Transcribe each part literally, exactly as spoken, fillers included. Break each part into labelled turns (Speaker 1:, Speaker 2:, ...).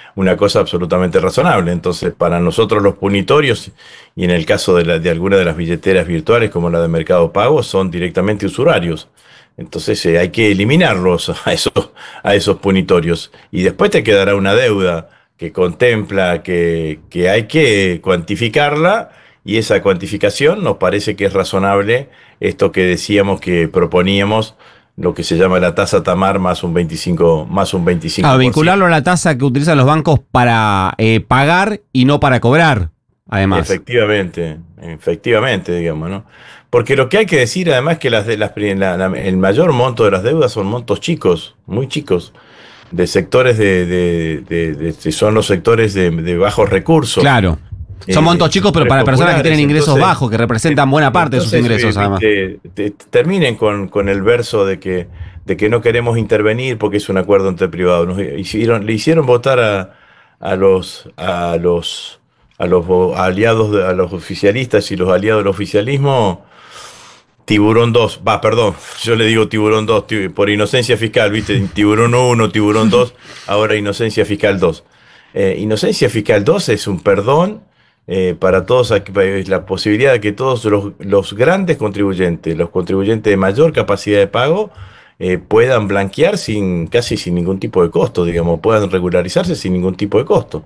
Speaker 1: una cosa absolutamente razonable. Entonces, para nosotros los punitorios, y en el caso de, la, de alguna de las billeteras virtuales como la de Mercado Pago, son directamente usurarios. Entonces eh, hay que eliminarlos a esos, a esos punitorios. Y después te quedará una deuda que contempla que, que hay que cuantificarla, y esa cuantificación nos parece que es razonable esto que decíamos que proponíamos, lo que se llama la tasa Tamar más un veinticinco, más un
Speaker 2: Claro,
Speaker 1: veinticinco por ciento.
Speaker 2: vincularlo a la tasa que utilizan los bancos para eh, pagar y no para cobrar, además.
Speaker 1: Efectivamente, efectivamente, digamos, ¿no? Porque lo que hay que decir además que las de las, la- la- el mayor monto de las deudas son montos chicos, muy chicos, de sectores de, de, de- de- de- son los sectores de, de bajos recursos,
Speaker 2: Claro. Son
Speaker 1: eh,
Speaker 2: montos chicos, pero
Speaker 1: sectores
Speaker 2: para personas que tienen
Speaker 1: populares.
Speaker 2: ingresos
Speaker 1: Entonces,
Speaker 2: bajos, que
Speaker 1: en-
Speaker 2: representan buena parte de sus
Speaker 1: entonces, eh,
Speaker 2: ingresos, además.
Speaker 1: viste, te- terminen con, con el verso de que, de que no queremos intervenir porque es un acuerdo entre privados. Nos hicieron, le hicieron votar a, a los, a los, a los vo- aliados, de- a los oficialistas y los aliados del oficialismo. Tiburón dos, va, perdón, yo le digo Tiburón dos ti- por inocencia fiscal, ¿viste? Tiburón uno, Tiburón dos, ahora Inocencia Fiscal dos. Eh, inocencia Fiscal dos es un perdón eh, para todos, aqu- es la posibilidad de que todos los, los grandes contribuyentes, los contribuyentes de mayor capacidad de pago, eh, puedan blanquear sin, casi sin ningún tipo de costo, digamos, puedan regularizarse sin ningún tipo de costo.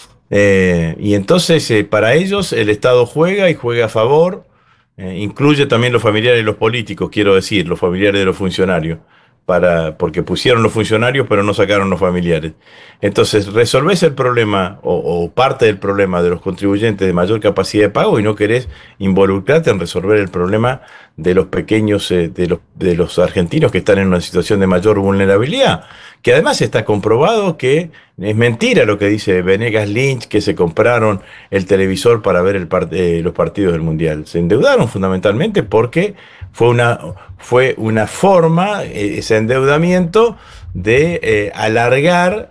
Speaker 1: Eh, y entonces, eh, para ellos, el Estado juega y juega a favor, eh, incluye también los familiares de los políticos, quiero decir, los familiares de los funcionarios, para, porque pusieron los funcionarios, pero no sacaron los familiares. Entonces, resolvés el problema o, o parte del problema de los contribuyentes de mayor capacidad de pago y no querés involucrarte en resolver el problema de los pequeños, eh, de los, de los argentinos que están en una situación de mayor vulnerabilidad, que además está comprobado que es mentira lo que dice Venegas Lynch, que se compraron el televisor para ver el part- eh, los partidos del Mundial. Se endeudaron fundamentalmente porque fue una, fue una forma, eh, ese endeudamiento, de eh, alargar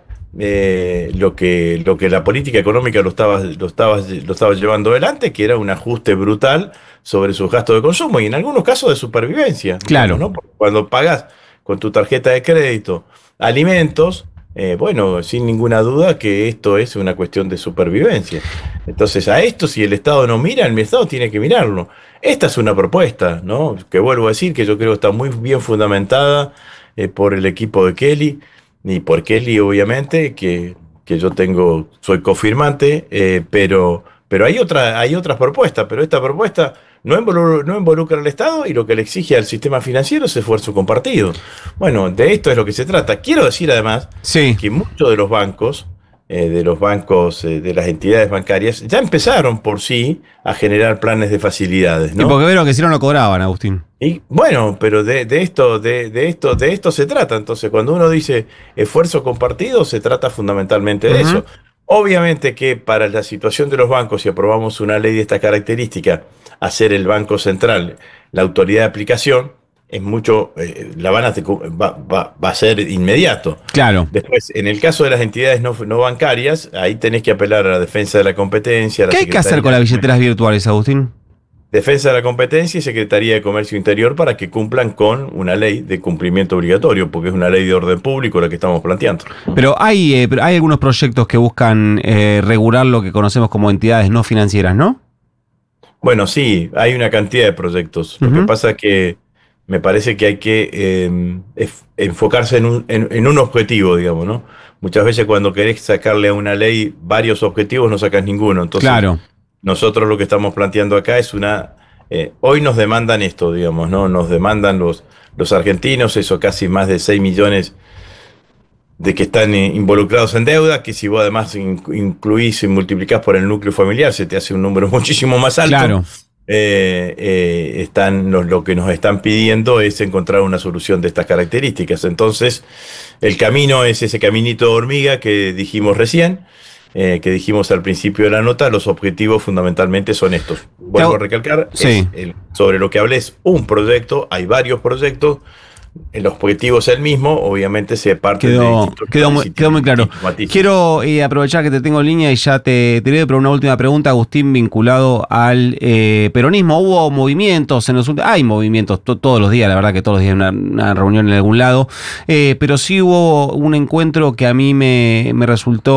Speaker 1: eh, lo que, lo que la política económica lo estaba, lo, estaba, lo estaba llevando adelante, que era un ajuste brutal sobre sus gastos de consumo y en algunos casos de supervivencia, digamos,
Speaker 2: Claro.
Speaker 1: ¿no? Porque cuando pagas con tu tarjeta de crédito alimentos, eh, bueno, sin ninguna duda que esto es una cuestión de supervivencia. Entonces, a esto, si el Estado no mira, el Estado tiene que mirarlo. Esta es una propuesta, ¿no? Que vuelvo a decir que yo creo que está muy bien fundamentada eh, por el equipo de Kelly y por Kelly, obviamente, que, que yo tengo, soy confirmante, eh, pero, pero hay otra, hay otras propuestas, pero esta propuesta no involucra, no involucra al Estado y lo que le exige al sistema financiero es esfuerzo compartido. Bueno, de esto es lo que se trata. Quiero decir además
Speaker 2: Sí.
Speaker 1: que muchos de los bancos, eh, de los bancos, eh, de las entidades bancarias, ya empezaron por sí a generar planes de facilidades,
Speaker 2: Y
Speaker 1: ¿no?
Speaker 2: porque vieron que si no, no cobraban, Agustín.
Speaker 1: Y bueno, pero de, de esto, de, de esto, de esto se trata. Entonces, cuando uno dice esfuerzo compartido, se trata fundamentalmente de
Speaker 2: Ujú.
Speaker 1: eso. Obviamente que para la situación de los bancos, si aprobamos una ley de esta característica, hacer el Banco Central la autoridad de aplicación, es mucho, eh, la van a, va, va, va a ser inmediato.
Speaker 2: Claro.
Speaker 1: Después, en el caso de las entidades no, no bancarias, ahí tenés que apelar a la defensa de la competencia, a la
Speaker 2: ¿Qué hay que hacer con
Speaker 1: Secretaría
Speaker 2: las
Speaker 1: de
Speaker 2: billeteras virtuales, Agustín?
Speaker 1: Defensa de la Competencia y Secretaría de Comercio Interior para que cumplan con una ley de cumplimiento obligatorio, porque es una ley de orden público la que estamos planteando.
Speaker 2: Pero hay, eh, pero hay algunos proyectos que buscan eh, regular lo que conocemos como entidades no financieras, ¿no?
Speaker 1: Bueno, sí, hay una cantidad de proyectos. Lo que
Speaker 2: Ujú.
Speaker 1: pasa es que me parece que hay que eh, ef- enfocarse en un, en, en un objetivo, digamos, ¿no? Muchas veces cuando querés sacarle a una ley varios objetivos no sacas ninguno. Entonces,
Speaker 2: Claro.
Speaker 1: nosotros lo que estamos planteando acá es una... eh, hoy nos demandan esto, digamos, ¿no? Nos demandan los, los argentinos, eso casi más de seis millones de que están eh, involucrados en deuda, que si vos además in- incluís y multiplicás por el núcleo familiar, se te hace un número muchísimo más alto.
Speaker 2: Claro.
Speaker 1: Eh, eh, están, lo, lo que nos están pidiendo es encontrar una solución de estas características. Entonces, el camino es ese caminito de hormiga que dijimos recién, eh, que dijimos al principio de la nota. Los objetivos fundamentalmente son estos. Vuelvo a recalcar,
Speaker 2: Sí.
Speaker 1: es el- sobre lo que hablé es un proyecto, hay varios proyectos. El objetivo es el mismo, obviamente se parte de
Speaker 2: Quedó,
Speaker 1: distintos
Speaker 2: quedó, muy,
Speaker 1: y
Speaker 2: quedó muy claro.
Speaker 1: distintos matices.
Speaker 2: Quiero eh, aprovechar que te tengo en línea y ya te, te leo, pero una última pregunta, Agustín, vinculado al eh, peronismo. ¿Hubo movimientos en los últimos? Hay movimientos to- todos los días, la verdad que todos los días hay una, una reunión en algún lado, eh, pero sí hubo un encuentro que a mí me, me resultó